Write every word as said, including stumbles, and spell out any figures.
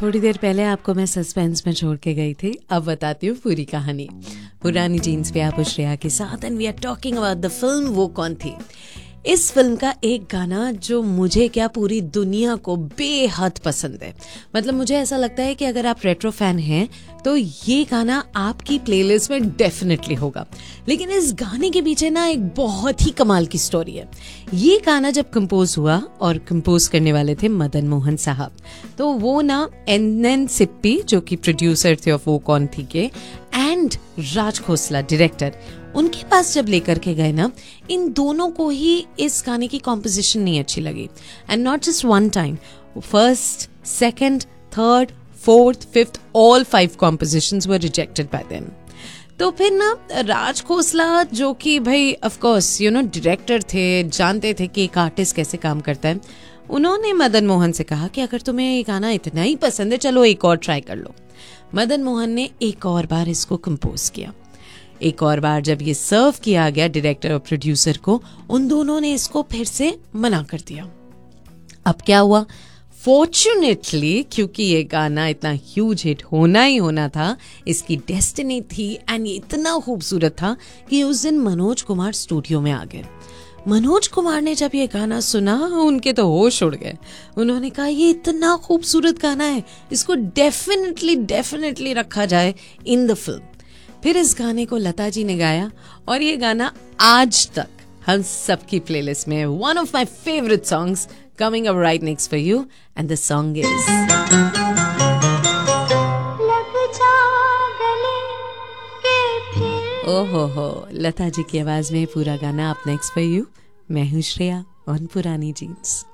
थोड़ी देर पहले आपको मैं सस्पेंस में छोड़ के गई थी, अब बताती हूँ पूरी कहानी। पुरानी जीन्स पे आप श्रेया के साथ and we are talking about the film वो कौन थी। इस फिल्म का एक गाना जो मुझे क्या पूरी दुनिया को बेहद पसंद है। मतलब मुझे ऐसा लगता है कि अगर आप रेट्रो फैन हैं तो ये गाना आपकी प्लेलिस्ट में डेफिनेटली होगा। लेकिन इस गाने के पीछे ना एक बहुत ही कमाल की स्टोरी है। ये गाना जब कंपोज हुआ और कंपोज करने वाले थे मदन मोहन साहब, तो वो ना एन एन सिप्पी जो कि प्रोड्यूसर थे ऑफ वो कौन थी के एंड राज खोसला डायरेक्टर, उनके पास जब लेकर के गए ना, इन दोनों को ही इस गाने की कॉम्पोजिशन नहीं अच्छी लगी। And not just one time, first, second, third, fourth, fifth, all five compositions were rejected by them. तो फिर ना राज खोसला जो कि भाई of course you know director थे, जानते थे कि एक आर्टिस्ट कैसे काम करता है, उन्होंने मदन मोहन से कहा कि अगर तुम्हें ये गाना इतना ही पसंद है, चलो एक और ट्राई कर लो। मदन मोहन ने एक और बार इसको कंपोज किया। एक और बार जब ये सर्व किया गया डायरेक्टर और प्रोड्यूसर को, उन दोनों ने इसको फिर से मना कर दिया। अब क्या हुआ, फॉर्चुनेटली क्योंकि ये गाना इतना ह्यूज हिट होना ही होना था, इसकी डेस्टिनी थी एंड ये इतना खूबसूरत था कि उस दिन मनोज कुमार स्टूडियो में आ गए। मनोज कुमार ने जब ये गाना सुना, उनके तो होश उड़ गए। उन्होंने कहा ये इतना खूबसूरत गाना है, इसको डेफिनेटली डेफिनेटली रखा जाए इन द फिल्म। फिर इस गाने को लता जी ने गाया और ये गाना आज तक हम सबकी प्लेलिस्ट में one of my favourite songs coming up right next for you and the song is ओहो हो, लता जी की आवाज में पूरा गाना अप नेक्स्ट फॉर यू। मैं हूँ श्रेया ऑन पुरानी जीन्स।